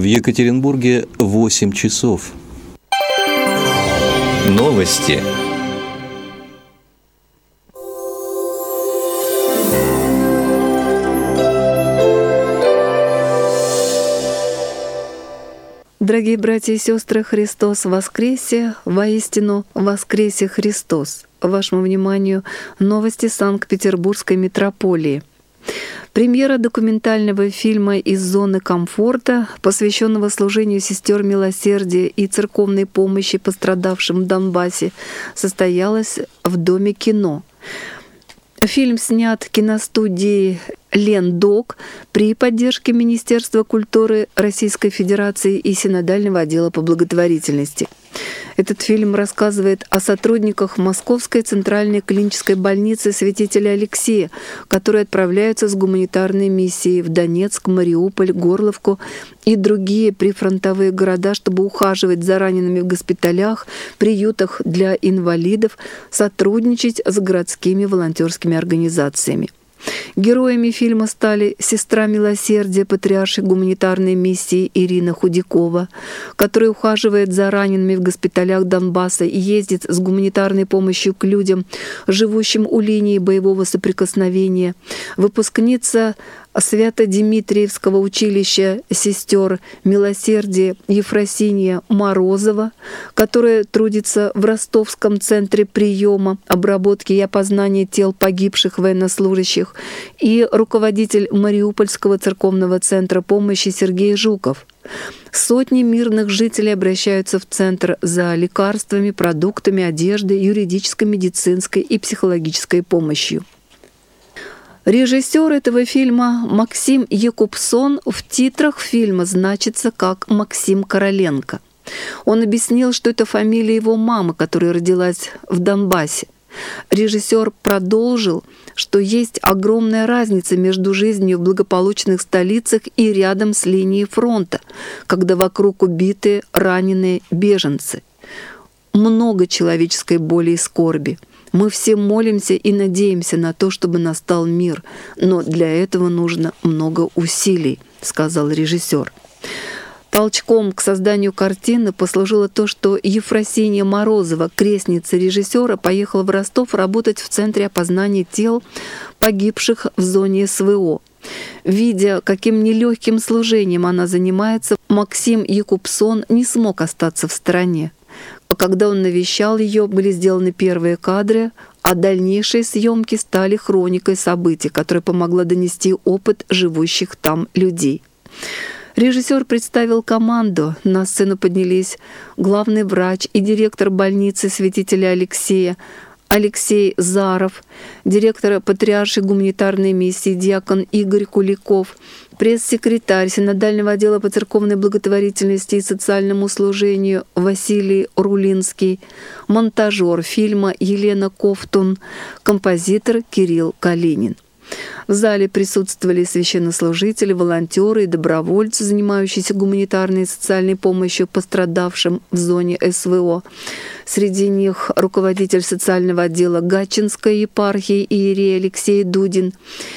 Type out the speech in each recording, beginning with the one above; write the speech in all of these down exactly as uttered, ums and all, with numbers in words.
Екатеринбурге восемь часов. Новости. Дорогие братья и сестры, Христос воскресе! Воистину воскресе Христос! Вашему вниманию новости Санкт-Петербургской митрополии. Премьера документального фильма «Из зоны комфорта», посвященного служению сестер милосердия и церковной помощи пострадавшим в Донбассе, состоялась в Доме кино. Фильм снят киностудией «Лендок» при поддержке Министерства культуры Российской Федерации и Синодального отдела по благотворительности. Этот фильм рассказывает о сотрудниках Московской центральной клинической больницы святителя Алексея, которые отправляются с гуманитарной миссией в Донецк, Мариуполь, Горловку и другие прифронтовые города, чтобы ухаживать за ранеными в госпиталях, приютах для инвалидов, сотрудничать с городскими волонтерскими организациями. Героями фильма стали сестра милосердия патриаршей гуманитарной миссии Ирина Худякова, которая ухаживает за ранеными в госпиталях Донбасса и ездит с гуманитарной помощью к людям, живущим у линии боевого соприкосновения, выпускница Свято-Дмитриевского училища сестер милосердия Ефросинья Морозова, которая трудится в Ростовском центре приема, обработки и опознания тел погибших военнослужащих, и руководитель Мариупольского церковного центра помощи Сергей Жуков. Сотни мирных жителей обращаются в центр за лекарствами, продуктами, одеждой, юридической, медицинской и психологической помощью. Режиссер этого фильма Максим Якубсон в титрах фильма значится как Максим Короленко. Он объяснил, что это фамилия его мамы, которая родилась в Донбассе. Режиссер продолжил, что есть огромная разница между жизнью в благополучных столицах и рядом с линией фронта, когда вокруг убитые, раненые, беженцы. Много человеческой боли и скорби. Мы все молимся и надеемся на то, чтобы настал мир, но для этого нужно много усилий, сказал режиссер. Толчком к созданию картины послужило то, что Ефросинья Морозова, крестница режиссера, поехала в Ростов работать в Центре опознания тел погибших в зоне СВО. Видя, каким нелегким служением она занимается, Максим Якубсон не смог остаться в стороне. Когда он навещал ее, были сделаны первые кадры, а дальнейшие съемки стали хроникой событий, которая помогла донести опыт живущих там людей. Режиссер представил команду. На сцену поднялись главный врач и директор больницы святителя Алексея Алексей Заров, директор патриаршей гуманитарной миссии диакон Игорь Куликов, пресс-секретарь Синодального отдела по церковной благотворительности и социальному служению Василий Рулинский, монтажер фильма Елена Ковтун, композитор Кирилл Калинин. В зале присутствовали священнослужители, волонтеры и добровольцы, занимающиеся гуманитарной и социальной помощью пострадавшим в зоне СВО. Среди них руководитель социального отдела Гатчинской епархии иерей Алексей Дудин,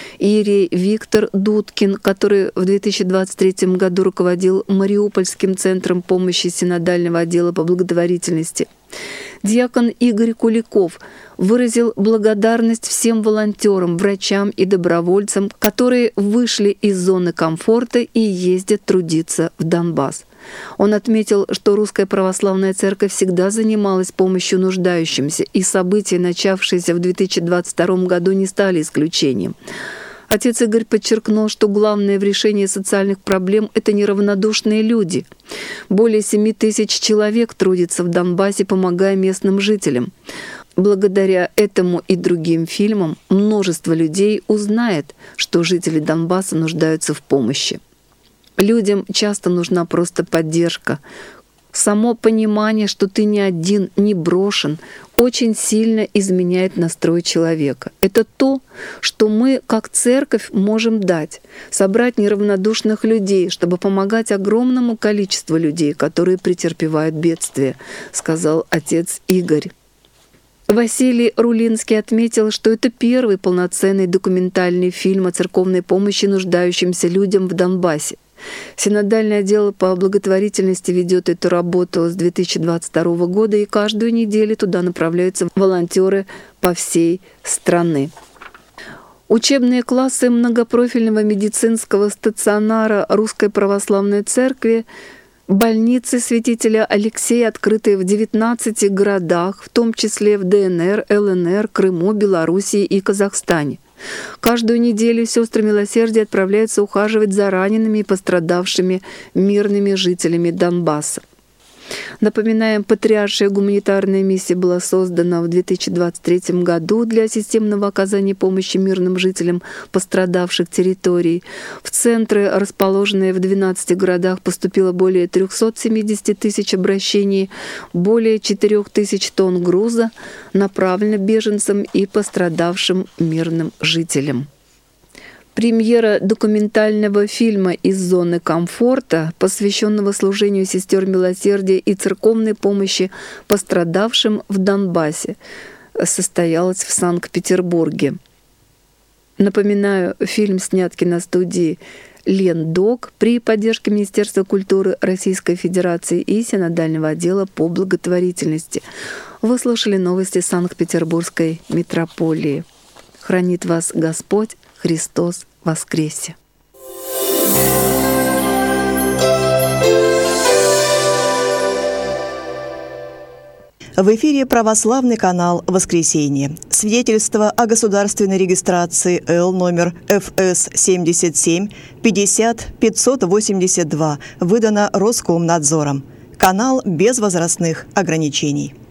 иерей Виктор Дудкин, который в две тысячи двадцать третьем году руководил Мариупольским центром помощи Синодального отдела по благотворительности. Диакон Игорь Куликов выразил благодарность всем волонтерам, врачам и добровольцам, которые вышли из зоны комфорта и ездят трудиться в Донбасс. Он отметил, что Русская Православная Церковь всегда занималась помощью нуждающимся, и события, начавшиеся в две тысячи двадцать втором году, не стали исключением. Отец Игорь подчеркнул, что главное в решении социальных проблем – это неравнодушные люди. Более семи тысяч человек трудится в Донбассе, помогая местным жителям. Благодаря этому и другим фильмам множество людей узнает, что жители Донбасса нуждаются в помощи. Людям часто нужна просто поддержка. Само понимание, что ты не один, не брошен, очень сильно изменяет настрой человека. Это то, что мы, как церковь, можем дать. Собрать неравнодушных людей, чтобы помогать огромному количеству людей, которые претерпевают бедствие, сказал отец Игорь. Василий Рулинский отметил, что это первый полноценный документальный фильм о церковной помощи нуждающимся людям в Донбассе. Синодальный отдел по благотворительности ведет эту работу с две тысячи двадцать второго года, и каждую неделю туда направляются волонтеры по всей стране. Учебные классы многопрофильного медицинского стационара Русской Православной Церкви, больницы святителя Алексея, открытые в девятнадцати городах, в том числе в ДНР, ЛНР, Крыму, Белоруссии и Казахстане. Каждую неделю сестры милосердия отправляются ухаживать за ранеными и пострадавшими мирными жителями Донбасса. Напоминаем, Патриаршая гуманитарная миссия была создана в две тысячи двадцать третьем году для системного оказания помощи мирным жителям пострадавших территорий. В центры, расположенные в двенадцати городах, поступило более трёхсот семидесяти тысяч обращений, более четырёх тысяч тонн груза направлено беженцам и пострадавшим мирным жителям. Премьера документального фильма «Из зоны комфорта», посвященного служению сестер милосердия и церковной помощи пострадавшим в Донбассе, состоялась в Санкт-Петербурге. Напоминаю, фильм снят киностудией «Лендок» при поддержке Министерства культуры Российской Федерации и Синодального отдела по благотворительности. Вы слушали новости Санкт-Петербургской митрополии. Хранит вас Господь, Христос воскресе! В эфире православный канал «Воскресенье». Свидетельство о государственной регистрации Л номер Ф С семьдесят семь пятьдесят пятьсот восемьдесят два выдано Роскомнадзором. Канал без возрастных ограничений.